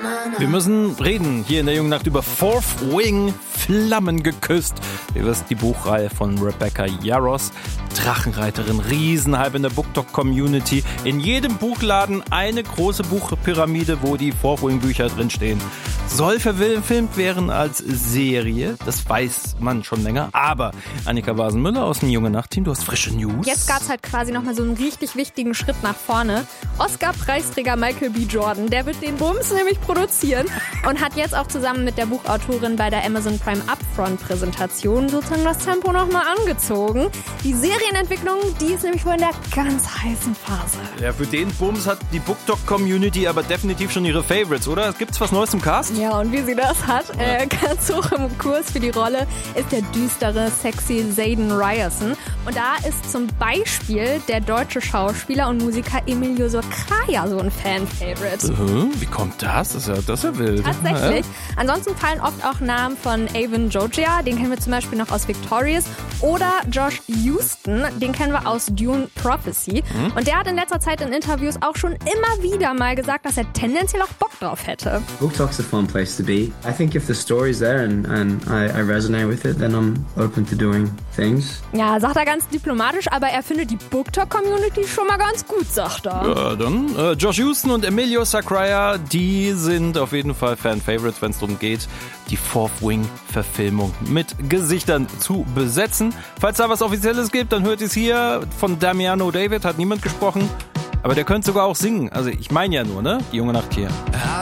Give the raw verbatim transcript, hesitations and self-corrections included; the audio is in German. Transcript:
Wir müssen reden hier in der Jungen Nacht über Fourth Wing, Flammen geküsst. Ihr wisst, die Buchreihe von Rebecca Yarros. Drachenreiterin, Riesenhype in der BookTok-Community. In jedem Buchladen eine große Buchpyramide, wo die Fourth Wing-Bücher drinstehen. Soll verfilmt werden als Serie, das weiß man schon länger. Aber Annika Wasenmüller aus dem Junge Nacht-Team, du hast frische News. Jetzt gab es halt quasi nochmal so einen richtig wichtigen Schritt nach vorne. Oscar-Preisträger Michael B. Jordan, der wird den Bums nämlich produzieren und hat jetzt auch zusammen mit der Buchautorin bei der Amazon Prime Upfront-Präsentation sozusagen das Tempo nochmal angezogen. Die Serienentwicklung, die ist nämlich wohl in der ganz heißen Phase. Ja, für den Bums hat die BookTok-Community aber definitiv schon ihre Favorites, oder? Gibt's was Neues im Cast? Ja, und wie sie das hat, äh, ganz hoch im Kurs für die Rolle ist der düstere, sexy Zayden Ryerson. Und da ist zum Beispiel der deutsche Schauspieler und Musiker Emilio Socraia so ein Fan-Favorite. Uh, wie kommt das? Das ist ja, das ist ja wild. Tatsächlich. Ja. Ansonsten fallen oft auch Namen von Avon Jogia, den kennen wir zum Beispiel noch aus Victorious, oder Josh Houston, den kennen wir aus Dune Prophecy. Mhm. Und der hat in letzter Zeit in Interviews auch schon immer wieder mal gesagt, dass er tendenziell auch Bock drauf hätte. BookTok's a fun place to be. I think if the story's there and, and I, I resonate with it, then I'm open to doing things. Ja, sagt er ganz diplomatisch, aber er findet die BookTok-Community schon mal ganz gut, sagt er. Ja, dann äh, Josh Houston und Emilio Sacraia, die sind auf jeden Fall Fan-Favorites, wenn es darum geht, die Fourth Wing-Verfilmung mit Gesichtern zu besetzen. Falls da was Offizielles gibt, dann hört ihr es hier von Damiano David, hat niemand gesprochen, aber der könnte sogar auch singen. Also ich meine ja nur, ne? Die Junge Nacht hier.